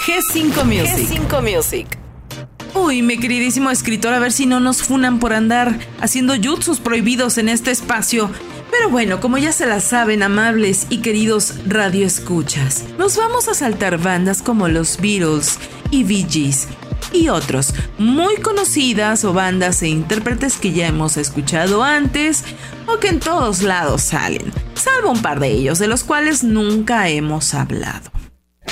G5 Music. G5 Music. Uy, mi queridísimo escritor, a ver si no nos funan por andar haciendo jutsus prohibidos en este espacio. Pero bueno, como ya se la saben, amables y queridos radioescuchas, nos vamos a saltar bandas como los Beatles y Bee Gees y otros muy conocidas o bandas e intérpretes que ya hemos escuchado antes o que en todos lados salen, salvo un par de ellos de los cuales nunca hemos hablado.